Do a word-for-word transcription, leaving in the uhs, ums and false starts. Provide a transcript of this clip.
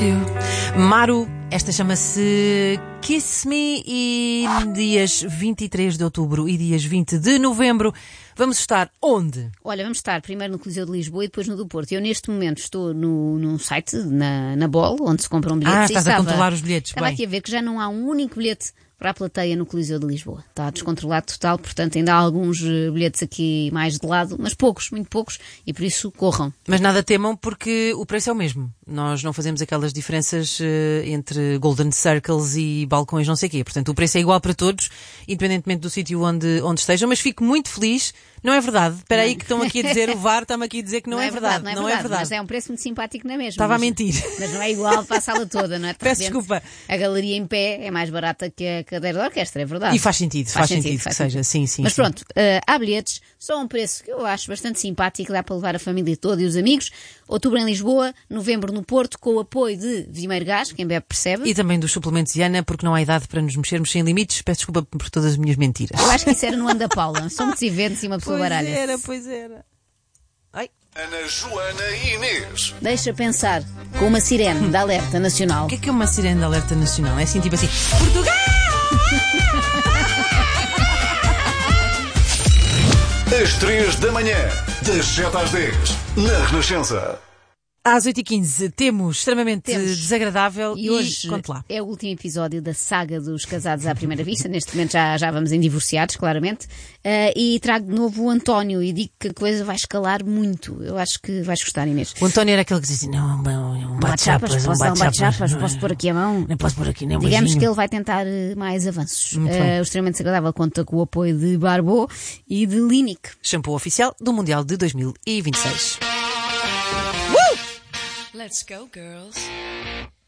you. Maru, esta chama-se Kiss Me, e dias vinte e três de outubro e dias vinte de novembro vamos estar onde? Olha, vamos estar primeiro no Coliseu de Lisboa e depois no do Porto. Eu neste momento estou no, num site, na, na Bol, onde se compram bilhetes. Ah, estás e a estava, controlar os bilhetes. Estava Bem. aqui a ver que já não há um único bilhete para a plateia no Coliseu de Lisboa. Está descontrolado total, portanto ainda há alguns uh, bilhetes aqui mais de lado, mas poucos, muito poucos, e por isso corram. Mas nada temam, porque o preço é o mesmo. Nós não fazemos aquelas diferenças uh, entre Golden Circles e balcões não sei o quê. Portanto, o preço é igual para todos, independentemente do sítio onde, onde estejam, mas fico muito feliz. Não é verdade? Espera aí que estão aqui a dizer, o V A R está-me aqui a dizer que não, não, é, verdade, verdade. Não, é, não verdade, é verdade. Mas é um preço muito simpático, não é mesmo? Estava mas, a mentir. Mas não é igual para a sala toda, não é? De Peço repente, desculpa. A galeria em pé é mais barata que a cadeira de orquestra, é verdade. E faz sentido, faz, faz sentido, sentido faz que sentido. seja, sim, sim. Mas sim. pronto, uh, há bilhetes, só um preço que eu acho bastante simpático, dá para levar a família toda e os amigos. Outubro em Lisboa, novembro no Porto, com o apoio de Vimeiro Gás, quem bebe percebe. E também dos suplementos de Ana, porque não há idade para nos mexermos sem limites. Peço desculpa por todas as minhas mentiras. Eu acho que isso era no Anda Paula. São muitos eventos e uma pessoa pois baralha. Pois era, pois era. Ai. Ana, Joana e Inês. Deixa pensar, com uma sirene de alerta nacional. O que é que é uma sirene de alerta nacional? É assim, tipo assim, Portugal! Às três da manhã, das sete às dez, na Renascença. Às oito e quinze temos extremamente temos. desagradável e, e hoje conte lá. É o último episódio da saga dos casados à primeira vista. Neste momento já, já vamos em divorciados, claramente. Uh, e trago de novo o António e digo que a coisa vai escalar muito. Eu acho que vais gostar, Inês. O António era aquele que dizia, não, um bate-chapas, posso um dar um bate-chapas, bate-chapas, posso pôr aqui a mão? Não posso pôr aqui nem um Digamos beijinho. que ele vai tentar uh, mais avanços. Muito Uh, bem. o extremamente desagradável conta com o apoio de Barbô e de Linic. Shampoo oficial do Mundial de dois mil e vinte e seis. Let's go, girls.